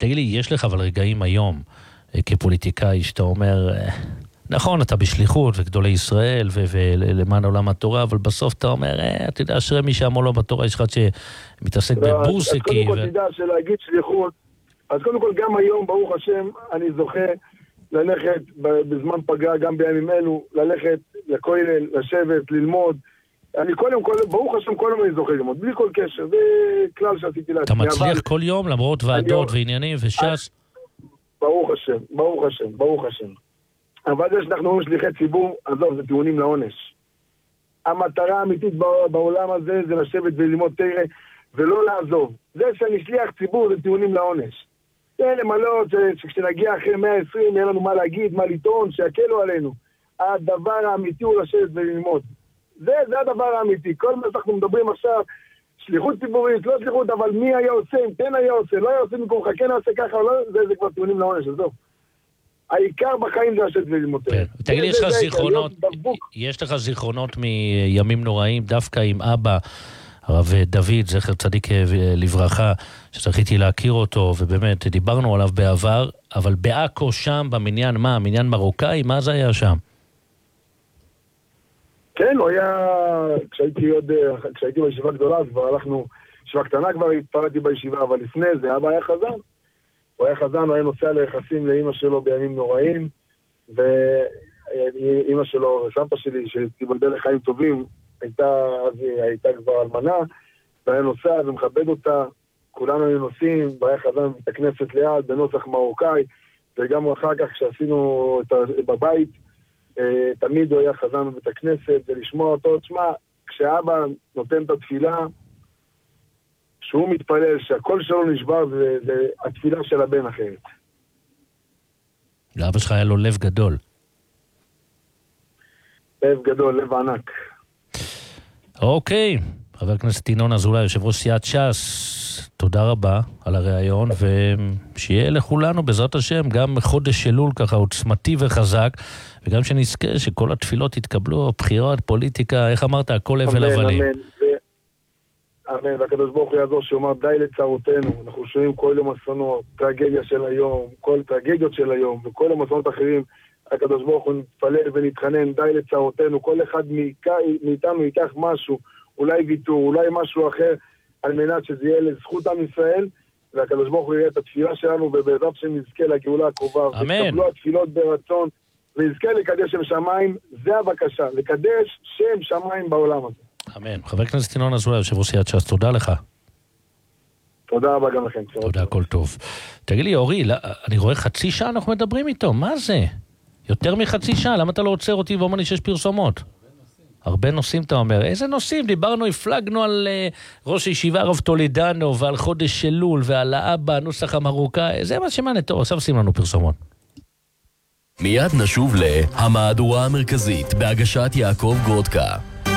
תגיד לי, יש לך אבל רגעים היום, כפוליטיקאי, שאתה אומר, נכון, אתה בשליחות וגדולי ישראל ולמען עולם התורה, אבל בסוף אתה אומר, אתה יודע, אשרי מי שעמו לו בתורה, יש אחד שמתעסק בבורסקי. אז קודם כל תדע שלהגיד שליחות, אז קודם כל גם היום, ברוך השם, אני זוכה ללכת בזמן פגרה, גם בימים אלו, ללכת לכולל, לשבת, ללמוד. אני כל יום, ברוך השם, כל יום אני זוכה ללמוד, בלי כל קשר, זה כלל שעשיתי לעצמי. אתה מצליח כל יום, למרות ועדות ועניינים וש"ס? ברוך השם, ברוך השם, ברוך השם. אבל זה שאנחנו אומרים שליחי ציבור, עזוב, זה טיעונים לעונש. המטרה האמיתית בעולם הזה זה לשבת וללמוד תורה ולא לעזוב. זה שאני שליח ציבור זה טיעונים לעונש. זה למלות שכשנגיע אחרי 120 יהיה לנו מה להגיד, מה לטעון, שיקלו עלינו. הדבר האמיתי הוא לשבת וללמוד. זה הדבר האמיתי. כל מה שאנחנו מדברים עכשיו, שליחות ציבורית, לא שליחות, אבל מי היה עושה, אם כן היה עושה, לא היה עושה מקומך, כן היה עושה ככה, לא, זה כבר טיעונים לעונש, עזוב. העיקר בחיים זה לשבת וללמוד. תגיד לי, יש לך זיכרונות מימים נוראים, דווקא עם אבא, הרב דוד, זכר צדיק לברכה, שזכיתי להכיר אותו, ובאמת דיברנו עליו בעבר, אבל בעכו שם, במניין מה? מניין מרוקאי? מה זה היה שם? כן, הוא היה, כשהייתי בישיבה גדולה, אז כבר הלכנו, ישיבה קטנה כבר התפרדתי בישיבה, אבל לפני זה, אבא היה חזן. הוא היה חזן, הוא היה נוסע ליחסים לאמא שלו בימים נוראים, ואמא שלו, סבתא שלי, שתיבדל לחיים טובים, הייתה כבר אלמנה, והיה נוסע ומכבד אותה, כולנו היו נוסעים, והיה חזן בבית הכנסת ליד, בנוסח מרוקאי, וגם אחר כך כשעשינו בבית, תמיד הוא היה חזן בבית הכנסת, ולשמוע אותו, תשמע, כשאבא נותן את התפילה, שהוא מתפלל שהכל שלו נשבר, זה התפילה של הבן אחרת. לאבא שלך היה לו לב גדול. לב גדול, לב ענק. אוקיי, חבר הכנסת ינון אזולאי, יושב ראש סיעת ש"ס, תודה רבה על הרעיון, ושיהיה לכולנו בעזרת השם גם חודש אלול ככה עוצמתי וחזק, וגם שנזכה שכל התפילות יתקבלו, בחירות, פוליטיקה, איך אמרת, הכל הבל הבלים. אמן, אמן, והקדוש ברוך הוא יעזור שאומר די לצרותינו, אנחנו שומעים כל יום אסונות, טרגדיה של היום, כל טרגדיות של היום, וכל יום אסונות אחרים, הקדוש ברוך הוא נתפלל ונתחנן, די לצרותינו, כל אחד מאיתנו ייקח משהו, אולי ויתור, אולי משהו אחר, על מנת שזה יהיה לזכות עם ישראל, והקדוש ברוך הוא יראה את התפילה שלנו, ובעזרת שנזכה לגאולה הקרובה, אמן. ותקבלו התפילות ברצון, ונזכה לקדש שם שמיים, זה הבקשה, לקדש שם שמיים בעולם הזה. אמן. חבר הכנסת ינון אזולאי, יושב ראש סיעת ש"ס, תודה לך. תודה רבה גם לכם. תודה, הכל טוב. תגיד לי, אורי, אני רואה חצי שעה אנחנו מדברים איתו, מה זה? יותר מחצי שעה, למה אתה לא עוצר אותי ואומר לי שיש פרסומות? הרבה נושאים אתה אומר. איזה נושאים? דיברנו, הפלגנו על ראש הישיבה הרב טולדנו, ועל חודש אלול, ועל האבא, נוסח המרוקאי, זה מה שמעניין. טוב, עכשיו שים לנו פרסומות. מיד נשוב להמהדורה המרכזית, בהגשת יעקב גרודקה.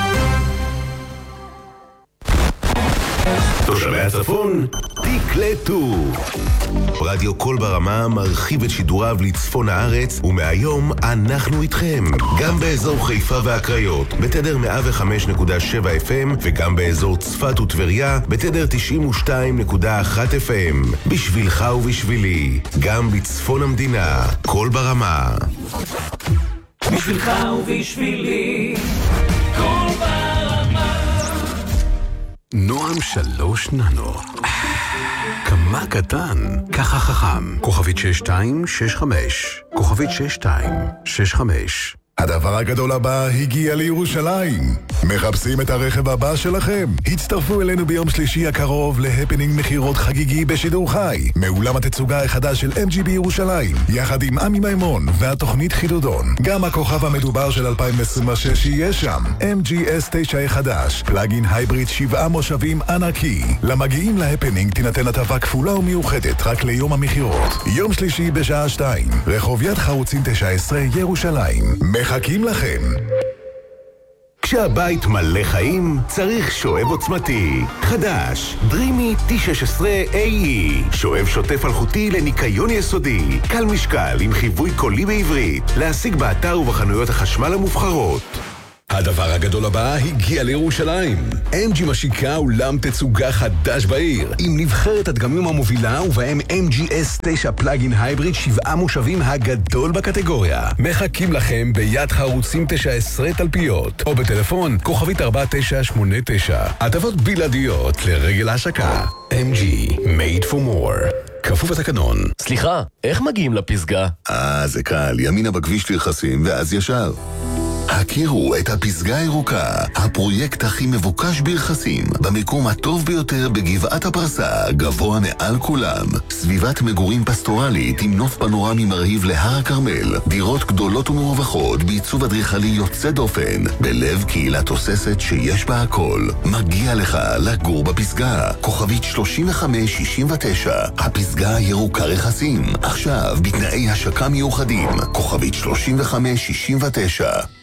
תושבי הצפון, תקלטו. רדיו קול ברמה מרחיב את שידוריו לצפון הארץ, ומהיום אנחנו איתכם. גם באזור חיפה והקריות, בתדר 105.7 FM, וגם באזור צפת וטבריה, בתדר 92.1 FM. בשבילך ובשבילי, גם בצפון המדינה, קול ברמה. בשבילך ובשבילי, קול ברמה. נועם 3 ננו. כמה קטן, ככה חכם. כוכבית 6265. כוכבית 6265. הדבר הגדול הבא הגיע לירושלים. מחפשים את הרכב הבא שלכם? הצטרפו אלינו ביום שלישי הקרוב להפנינג מחירות חגיגי בשידור חי, מאולם התצוגה החדש של MG בירושלים, יחד עם עמי מימון והתוכנית חידודון. גם הכוכב המדובר של 2026 יהיה שם. MG S9 החדש, פלאגין הייבריד 7 מושבים ענקי. למגיעים להפנינג תינתן הטבה כפולה ומיוחדת רק ליום המחירות. יום שלישי בשעה 2, רחוב יד חרוצים 19 ירושלים. מחכים לכם. כשהבית מלא חיים, צריך שואב עוצמתי. חדש, דרימי T16AE. שואב שוטף אלחוטי לניקיון יסודי. קל משקל עם חיווי קולי בעברית. להשיג באתר ובחנויות החשמל המובחרות. הדבר הגדול הבא הגיע לירושלים. MG משיקה אולם תצוגה חדש בעיר, עם נבחרת הדגמים המובילה ובהם MGS 9 פלאגין הייבריד 7 מושבים הגדול בקטגוריה. מחכים לכם ביד חרוצים 19 תלפיות, או בטלפון כוכבית 4989. הטבות בלעדיות לרגל ההשקה. MG, made for more. כפוף התקנון. סליחה, איך מגיעים לפסגה? זה קל, ימינה בכביש לרחסים ואז ישר. הכירו את הפסגה הירוקה, הפרויקט הכי מבוקש ביחסים, במקום הטוב ביותר בגבעת הפרסה, גבוה מעל כולם. סביבת מגורים פסטורלית עם נוף פנורמי מרהיב להר הכרמל, דירות גדולות ומרווחות בעיצוב אדריכלי יוצא דופן, בלב קהילה תוססת שיש בה הכל. מגיע לך לגור בפסגה. כוכבית 3569, הפסגה הירוקה רכסים. עכשיו בתנאי השקה מיוחדים. כוכבית 3569.